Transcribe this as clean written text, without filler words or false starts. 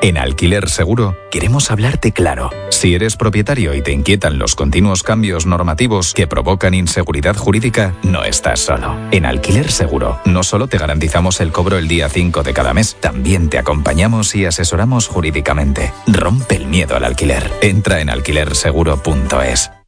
En Alquiler Seguro queremos hablarte claro. Si eres propietario y te inquietan los continuos cambios normativos que provocan inseguridad jurídica, no estás solo. En Alquiler Seguro no solo te garantizamos el cobro el día 5 de cada mes, también te acompañamos y asesoramos jurídicamente. Rompe el miedo al alquiler. Entra en alquilerseguro.es.